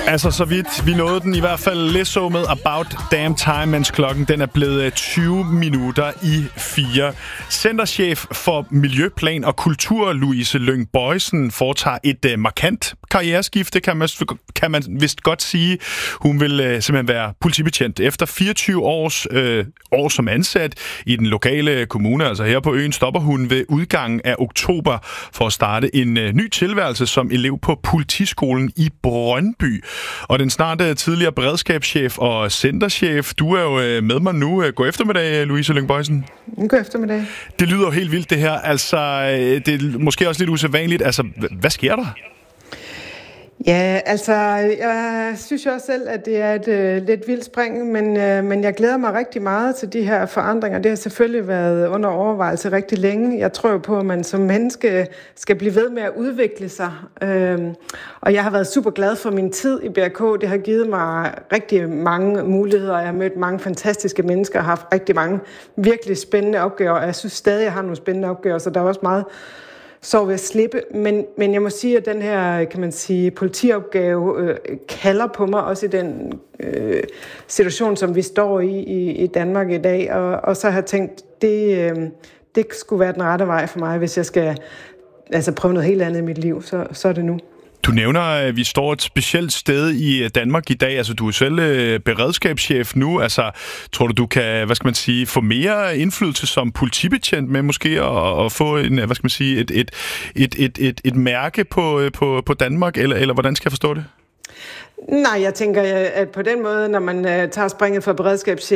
Altså, så vidt vi nåede den i hvert fald lidt så med About Damn Time, mens klokken den er blevet 20 minutter i 4. Centerchef for Miljøplan og Kultur, Louise Lyng Boysen, foretager et markant karriereskifte, kan man vist godt sige. Hun vil simpelthen være politibetjent. Efter 24 år som ansat i den lokale kommune, altså her på øen, stopper hun ved udgangen af oktober for at starte en ny tilværelse som elev på politiskolen i Brøndby. Og den snart tidligere beredskabschef og centerchef, du er jo med mig nu. God eftermiddag, Louise Lyng Boysen. God eftermiddag. Det lyder jo helt vildt, det her. Altså, det er måske også lidt usædvanligt. Altså, hvad sker der? Ja, altså, jeg synes jo også selv, at det er et lidt vildt spring, men jeg glæder mig rigtig meget til de her forandringer. Det har selvfølgelig været under overvejelse rigtig længe. Jeg tror jo på, at man som menneske skal blive ved med at udvikle sig. Og jeg har været super glad for min tid i BRK. Det har givet mig rigtig mange muligheder. Jeg har mødt mange fantastiske mennesker og haft rigtig mange virkelig spændende opgaver. Og jeg synes stadig, jeg har nogle spændende opgaver, så der er også meget så ved at slippe, men jeg må sige, at den her, kan man sige, politiopgave kalder på mig, også i den situation, som vi står i Danmark i dag, og så har jeg tænkt, det skulle være den rette vej for mig, hvis jeg skal prøve noget helt andet i mit liv, så er det nu. Du nævner, at vi står et specielt sted i Danmark i dag. Altså, du er selv beredskabschef nu. Altså, tror du kan, få mere indflydelse som politibetjent med måske at få en, et mærke på Danmark, eller hvordan skal jeg forstå det? Nej, jeg tænker, at på den måde, når man tager springet fra beredskabschef